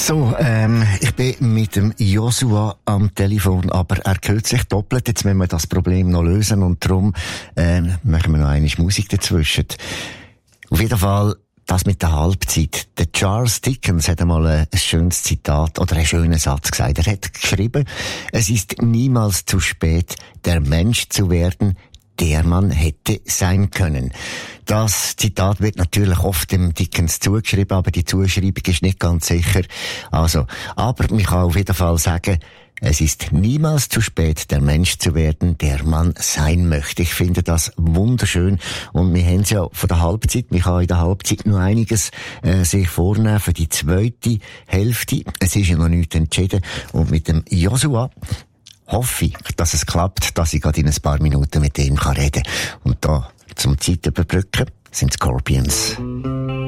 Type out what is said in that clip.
So, ich bin mit dem Joshua am Telefon, aber er hört sich doppelt. Jetzt müssen wir das Problem noch lösen und darum machen wir noch eine Musik dazwischen. Auf jeden Fall das mit der Halbzeit. Der Charles Dickens hat einmal ein schönes Zitat oder einen schönen Satz gesagt. Er hat geschrieben, es ist niemals zu spät, der Mensch zu werden, der man hätte sein können. Das Zitat wird natürlich oft dem Dickens zugeschrieben, aber die Zuschreibung ist nicht ganz sicher. Also, aber man kann auf jeden Fall sagen, es ist niemals zu spät, der Mensch zu werden, der man sein möchte. Ich finde das wunderschön. Und wir haben es ja von der Halbzeit. Man kann in der Halbzeit noch einiges sich vornehmen für die zweite Hälfte. Es ist ja noch nichts entschieden. Und mit dem Joshua hoffe ich, dass es klappt, dass ich gerade in ein paar Minuten mit ihm reden kann. Und da zum Zeit überbrücken sind Scorpions.